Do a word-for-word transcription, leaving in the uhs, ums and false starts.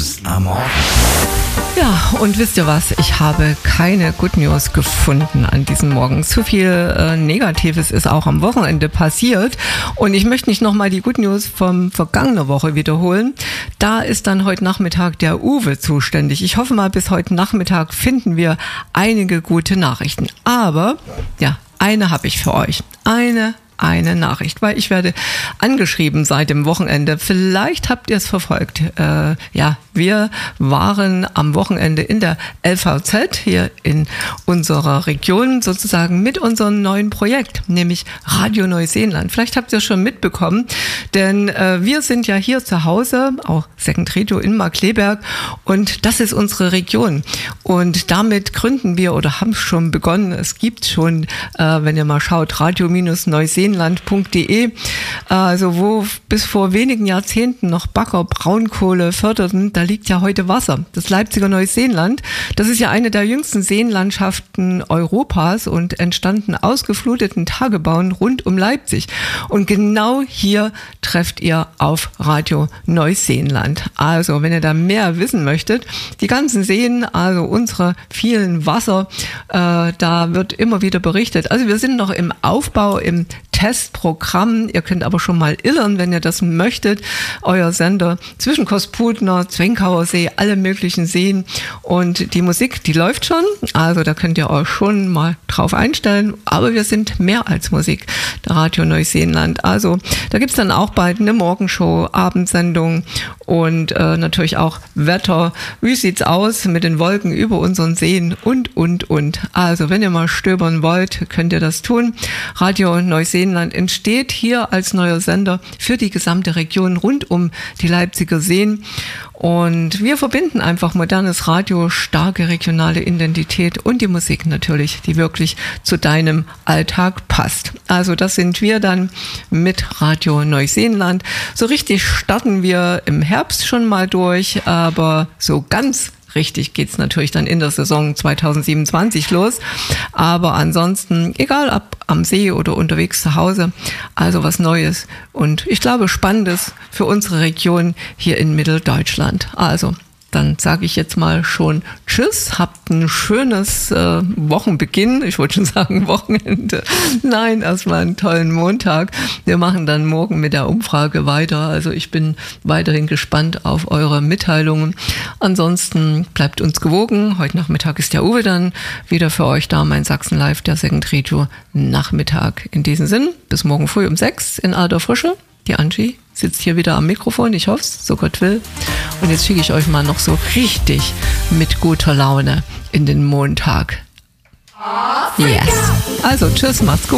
News am Morgen. Ja, und wisst ihr was? Ich habe keine Good News gefunden an diesem Morgen. Zu viel äh, Negatives ist auch am Wochenende passiert. Und ich möchte nicht nochmal die Good News vom vergangenen Woche wiederholen. Da ist dann heute Nachmittag der Uwe zuständig. Ich hoffe mal, bis heute Nachmittag finden wir einige gute Nachrichten. Aber, ja, eine habe ich für euch. Eine Eine Nachricht, weil ich werde angeschrieben seit dem Wochenende. Vielleicht habt ihr es verfolgt. Äh, ja, wir waren am Wochenende in der L V Z hier in unserer Region sozusagen mit unserem neuen Projekt, nämlich Radio Neuseeland. Vielleicht habt ihr es schon mitbekommen, denn äh, wir sind ja hier zu Hause, auch Second Radio in Markkleeberg, und das ist unsere Region. Und damit gründen wir oder haben schon begonnen. Es gibt schon, äh, wenn ihr mal schaut, radio Neuseeland punkt de, also wo bis vor wenigen Jahrzehnten noch Bagger, Braunkohle förderten, da liegt ja heute Wasser. Das Leipziger Neuseenland, das ist ja eine der jüngsten Seenlandschaften Europas und entstanden aus gefluteten Tagebauen rund um Leipzig. Und genau hier trefft ihr auf Radio Neuseenland. Also wenn ihr da mehr wissen möchtet, die ganzen Seen, also unsere vielen Wasser, äh, da wird immer wieder berichtet. Also wir sind noch im Aufbau, im Testprogramm. Ihr könnt aber schon mal illern, wenn ihr das möchtet. Euer Sender zwischen Kosputner, Zwenkauer See, alle möglichen Seen. Und die Musik, die läuft schon. Also da könnt ihr euch schon mal drauf einstellen. Aber wir sind mehr als Musik, der Radio Neuseenland. Also da gibt's dann auch bald eine Morgenshow, Abendsendung und äh, natürlich auch Wetter. Wie sieht's aus mit den Wolken über unseren Seen und, und, und. Also wenn ihr mal stöbern wollt, könnt ihr das tun. Radio Neuseenland entsteht hier als neuer Sender für die gesamte Region rund um die Leipziger Seen. Und wir verbinden einfach modernes Radio, starke regionale Identität und die Musik natürlich, die wirklich zu deinem Alltag passt. Also das sind wir dann mit Radio Neuseenland. So richtig starten wir im Herbst schon mal durch, aber so ganz richtig geht's natürlich dann in der Saison zwanzig siebenundzwanzig los. Aber ansonsten, egal ob am See oder unterwegs zu Hause, also was Neues und ich glaube Spannendes für unsere Region hier in Mitteldeutschland. Also dann sage ich jetzt mal schon Tschüss, habt ein schönes äh, Wochenbeginn, ich wollte schon sagen Wochenende, nein, erstmal einen tollen Montag. Wir machen dann morgen mit der Umfrage weiter, also ich bin weiterhin gespannt auf eure Mitteilungen. Ansonsten bleibt uns gewogen, heute Nachmittag ist der Uwe dann wieder für euch da, mein Sachsen Live, der Second Radio Nachmittag. In diesem Sinn, bis morgen früh um sechs in alter Frische. Die Angie sitzt hier wieder am Mikrofon, ich hoffe es, so Gott will. Und jetzt schicke ich euch mal noch so richtig mit guter Laune in den Montag. Yes. Also tschüss, macht's gut.